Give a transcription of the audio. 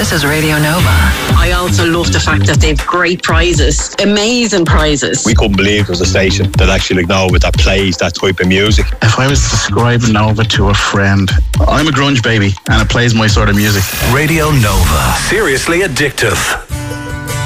This is Radio Nova. I also love the fact that they've great prizes, amazing prizes. We couldn't believe there was a station that actually Nova that plays that type of music. If I was describing Nova to a friend, I'm a grunge baby and it plays my sort of music. Radio Nova. Seriously addictive.